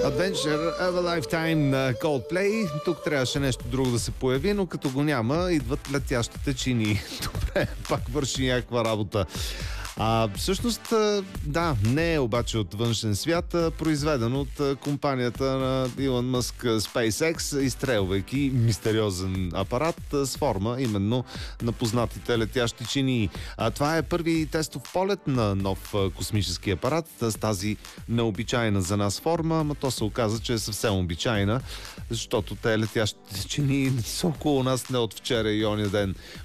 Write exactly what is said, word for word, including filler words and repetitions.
Adventure of a Lifetime на Coldplay. Тук трябваше нещо друго да се появи, но като го няма, идват летящите чини. Добре, пак върши някаква работа. А, всъщност, да, не е обаче от външен свят, а произведен от компанията на Илон Мъск SpaceX, изстрелвайки мистериозен апарат с форма именно на познатите летящи чинии. А, това е първи тестов полет на нов космически апарат с тази необичайна за нас форма, но то се оказа, че е съвсем обичайна, защото те летящите чинии са около нас не от вчера и оня ден.